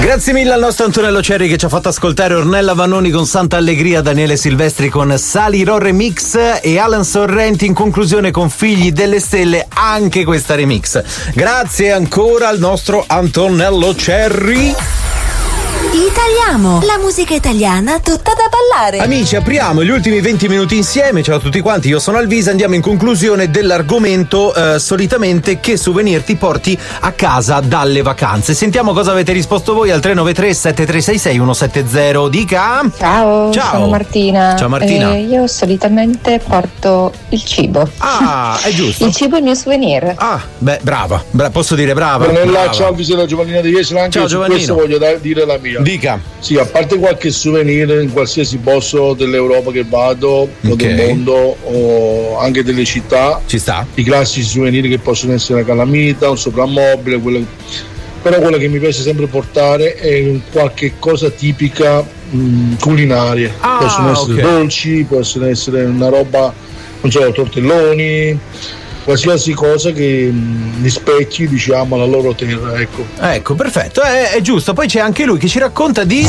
Grazie mille al nostro Antonello Cerri che ci ha fatto ascoltare Ornella Vannoni con Santa Allegria, Daniele Silvestri con Salirò Remix e Alan Sorrenti in conclusione con Figli delle Stelle, anche questa remix. Grazie ancora al nostro Antonello Cerri. Italiamo, la musica italiana tutta da ballare. Amici, apriamo gli ultimi 20 minuti insieme. Ciao a tutti quanti, io sono Alvisa. Andiamo in conclusione dell'argomento solitamente che souvenir ti porti a casa dalle vacanze. Sentiamo cosa avete risposto voi al 393 7366 170. Dica. Ciao, sono Martina. Ciao Martina. Io solitamente porto il cibo. Ah, è giusto. Il cibo è il mio souvenir. Ah, beh, brava. Posso dire brava. Ciao Alvisa da Giovannina di Jesolo. Anche ciao, su Giovannino. questo voglio dire la mia. Dica. Sì, a parte qualche souvenir in qualsiasi posto dell'Europa che vado o del mondo o anche delle città, ci sta. I classici souvenir che possono essere una calamita, un soprammobile, però quello che mi piace sempre portare è qualche cosa tipica culinaria. Possono essere dolci, possono essere una roba, non so, tortelloni, qualsiasi cosa che rispecchi, diciamo, la loro terra, ecco, perfetto, è giusto. Poi c'è anche lui che ci racconta di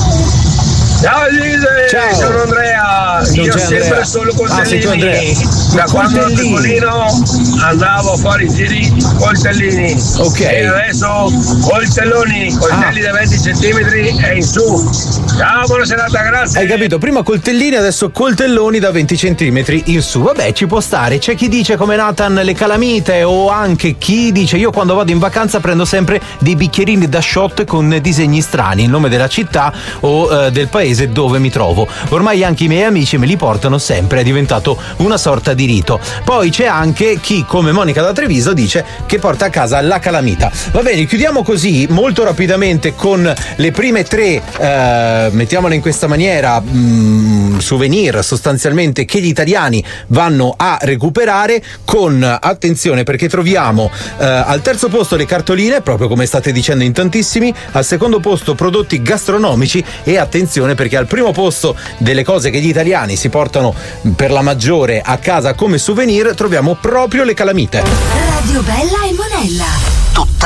ciao Lise, sono Andrea. Non io sempre Andrea. solo coltellini. Sei tu, Andrea. Da quando ero piccolino andavo a fare i giri coltellini. Ok. E adesso coltelloni, coltelli da 20 centimetri e in su. Ciao, buona serata, grazie. Hai capito? Prima coltellini, adesso coltelloni da 20 centimetri in su. Vabbè, ci può stare. C'è chi dice come Nathan le calamite, o anche chi dice io quando vado in vacanza prendo sempre dei bicchierini da shot con disegni strani, il nome della città o del paese dove mi trovo. Ormai anche i miei amici me li portano sempre, è diventato una sorta di rito. Poi c'è anche chi, come Monica da Treviso, dice che porta a casa la calamita. Va bene, chiudiamo così molto rapidamente con le prime tre mettiamola in questa maniera, souvenir sostanzialmente che gli italiani vanno a recuperare, con attenzione perché troviamo al terzo posto le cartoline, proprio come state dicendo in tantissimi, al secondo posto prodotti gastronomici e attenzione perché al primo posto delle cose che gli italiani si portano per la maggiore a casa come souvenir troviamo proprio le calamite. Radio Bella e Monella.